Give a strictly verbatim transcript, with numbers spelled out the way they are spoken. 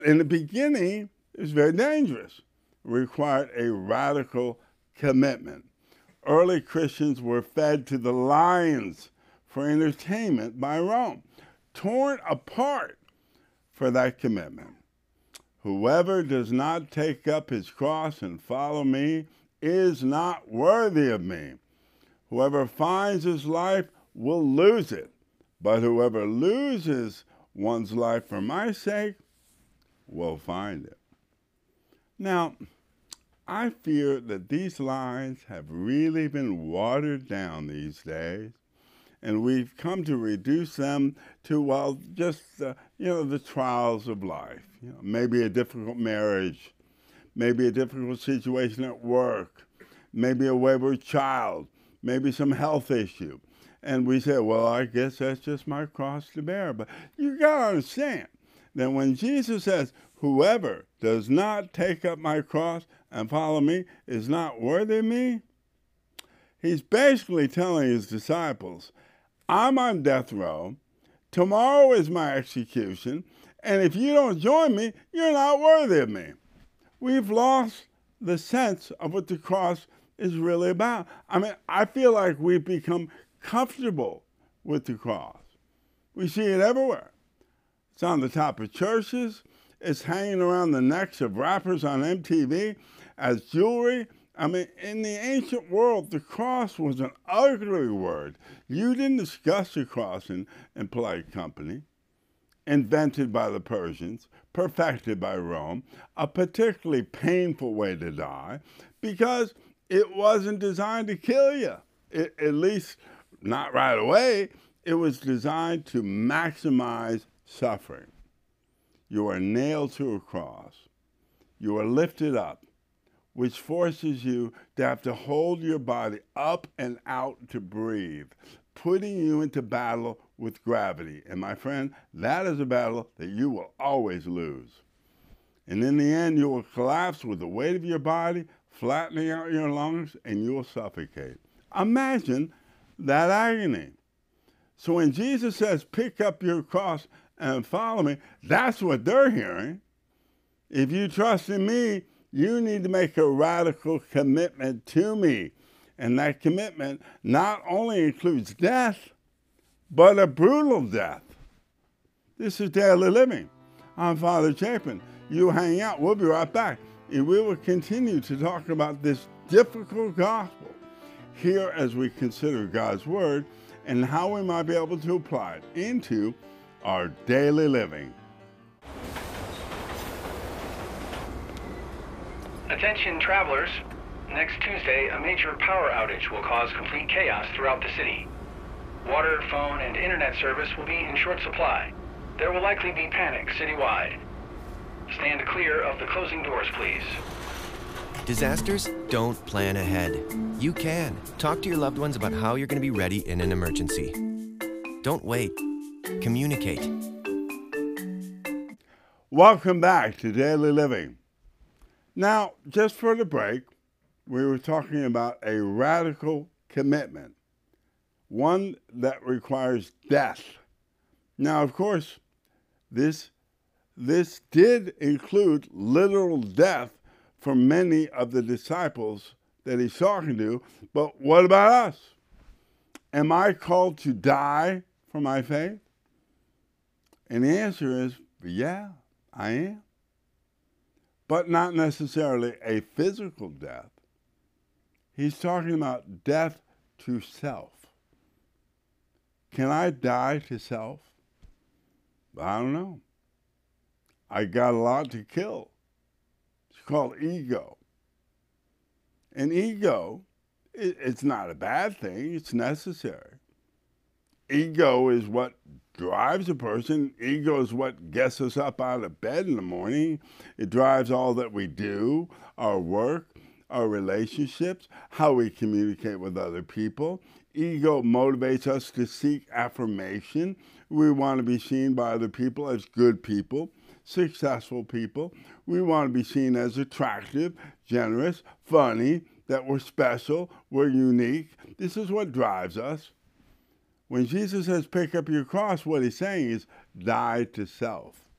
In the beginning, it was very dangerous. It required a radical commitment. Early Christians were fed to the lions for entertainment by Rome, torn apart for that commitment. Whoever does not take up his cross and follow me is not worthy of me. Whoever finds his life will lose it, but whoever loses one's life for my sake will find it. Now, I fear that these lines have really been watered down these days, and we've come to reduce them to, well, just, uh, you know, the trials of life. You know, maybe a difficult marriage, maybe a difficult situation at work, maybe a wayward child, maybe some health issue. And we say, well, I guess that's just my cross to bear. But you got to understand that when Jesus says, whoever does not take up my cross and follow me is not worthy of me, he's basically telling his disciples, I'm on death row, tomorrow is my execution, and if you don't join me, you're not worthy of me. We've lost the sense of what the cross is really about. I mean, I feel like we've become comfortable with the cross. We see it everywhere. It's on the top of churches. It's hanging around the necks of rappers on M T V as jewelry. I mean, in the ancient world, the cross was an ugly word. You didn't discuss the cross in, in polite company. Invented by the Persians, perfected by Rome, a particularly painful way to die because it wasn't designed to kill you, it, at least not right away. It was designed to maximize suffering. You are nailed to a cross. You are lifted up, which forces you to have to hold your body up and out to breathe, putting you into battle with gravity. And my friend, that is a battle that you will always lose. And in the end, you will collapse with the weight of your body, flattening out your lungs, and you will suffocate. Imagine that agony. So when Jesus says, pick up your cross and follow me, that's what they're hearing. If you trust in me, you need to make a radical commitment to me. And that commitment not only includes death, but a brutal death. This is Daily Living. I'm Father Chapin. You hang out. We'll be right back. And we will continue to talk about this difficult gospel here as we consider God's Word and how we might be able to apply it into our daily living. Attention travelers. Next Tuesday, a major power outage will cause complete chaos throughout the city. Water, phone, and internet service will be in short supply. There will likely be panic citywide. Stand clear of the closing doors, please. Disasters don't plan ahead. You can. Talk to your loved ones about how you're going to be ready in an emergency. Don't wait. Communicate. Welcome back to Daily Living. Now, just for the break, we were talking about a radical commitment, one that requires death. Now, of course, this, this did include literal death for many of the disciples that he's talking to, but what about us? Am I called to die for my faith? And the answer is, yeah, I am. But not necessarily a physical death. He's talking about death to self. Can I die to self? I don't know. I got a lot to kill. It's called ego. And ego, it, it's not a bad thing. It's necessary. Ego is what drives a person. Ego is what gets us up out of bed in the morning. It drives all that we do, our work, our relationships, how we communicate with other people. Ego motivates us to seek affirmation. We want to be seen by other people as good people, successful people. We want to be seen as attractive, generous, funny, that we're special, we're unique. This is what drives us. When Jesus says, pick up your cross, what he's saying is die to self.